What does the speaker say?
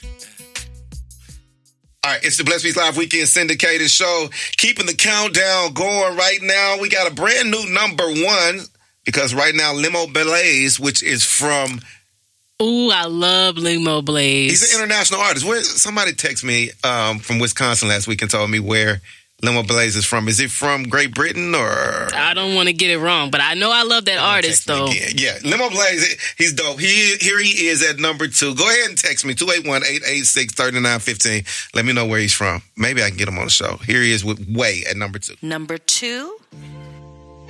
All right, it's the Blessed Beats Live Weekend Syndicated Show. Keeping the countdown going right now. We got a brand new number one because right now Limo Blaze, which is from... Ooh, I love Limo Blaze. He's an international artist. Somebody texted me from Wisconsin last week and told me where Limo Blaze is from. Is it from Great Britain or... I don't want to get it wrong, but I know I love that artist, though. Yeah, Limo Blaze, he's dope. Here he is at number 2. Go ahead and text me, 281-886-3915. Let me know where he's from. Maybe I can get him on the show. Here he is with Way at number 2. Number 2.